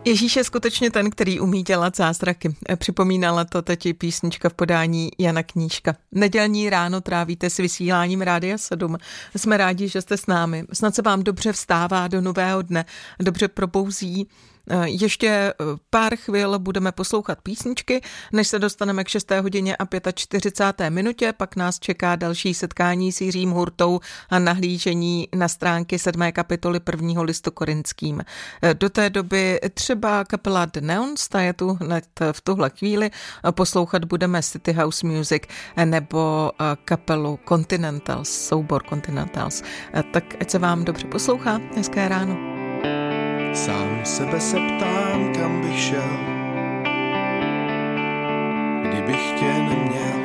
Ježíš je skutečně ten, který umí dělat zázraky. Připomínala to teď i písnička v podání Jana Knížka. Nedělní ráno trávíte s vysíláním Rádia 7. Jsme rádi, že jste s námi. Snad se vám dobře vstává do nového dne, dobře probouzí. Ještě pár chvil budeme poslouchat písničky, než se dostaneme k 6. hodině a 45. minutě, pak nás čeká další setkání s Jiřím Hurtou a nahlížení na stránky 7. kapitoly 1. listu Korinským. Do té doby třeba kapela The Neons, ta je tu hned v tuhle chvíli, poslouchat budeme City House Music nebo kapelu Continentals, soubor Continentals. Tak ať se vám dobře poslouchá, hezké ráno. Sám sebe se ptám, kam bych šel, kdybych tě neměl.